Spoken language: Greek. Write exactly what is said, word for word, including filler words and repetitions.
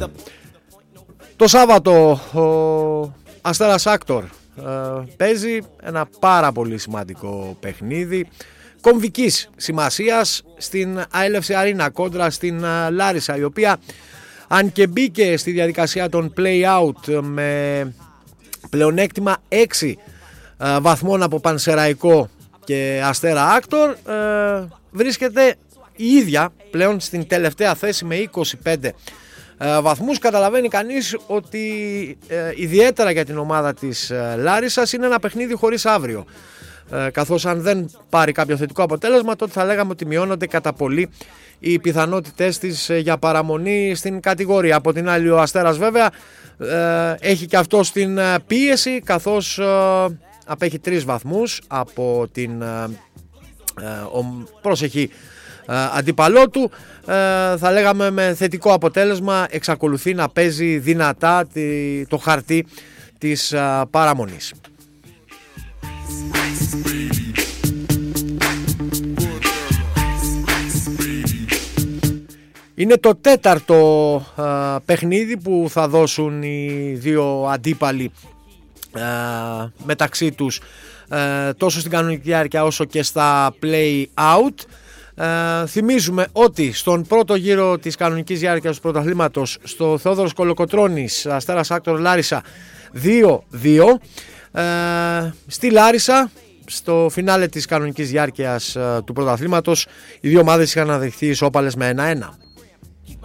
Το Σάββατο ο Αστέρας Άκτορ ε, παίζει ένα πάρα πολύ σημαντικό παιχνίδι κομβικής σημασίας στην Αέλευση Αρίνα κόντρα στην uh, Λάρισα, η οποία αν και μπήκε στη διαδικασία των play-out με πλεονέκτημα έξι uh, βαθμών από Πανσεραϊκό και Αστέρα Άκτορ, uh, βρίσκεται η ίδια πλέον στην τελευταία θέση με είκοσι πέντε uh, βαθμούς. Καταλαβαίνει κανείς ότι uh, ιδιαίτερα για την ομάδα της uh, Λάρισσας είναι ένα παιχνίδι χωρίς αύριο, καθώς αν δεν πάρει κάποιο θετικό αποτέλεσμα τότε θα λέγαμε ότι μειώνονται κατά πολύ οι πιθανότητες της για παραμονή στην κατηγορία. Από την άλλη ο Αστέρας βέβαια έχει και αυτό στην πίεση, καθώς απέχει τρεις βαθμούς από την προσεχή αντίπαλό του. Θα λέγαμε με θετικό αποτέλεσμα εξακολουθεί να παίζει δυνατά το χαρτί της παραμονής. Είναι το τέταρτο α, παιχνίδι που θα δώσουν οι δύο αντίπαλοι α, μεταξύ τους α, τόσο στην κανονική διάρκεια όσο και στα play-out. Α, θυμίζουμε ότι στον πρώτο γύρο της κανονικής διάρκειας του πρωταθλήματος στο Θεόδωρος Κολοκοτρώνης Αστέρας Άκτορ Λάρισα δύο δύο. Α, στη Λάρισα στο φινάλε της κανονικής διάρκειας α, του πρωταθλήματος οι δύο ομάδες είχαν αναδειχθεί ισόπαλες με ένα ένα.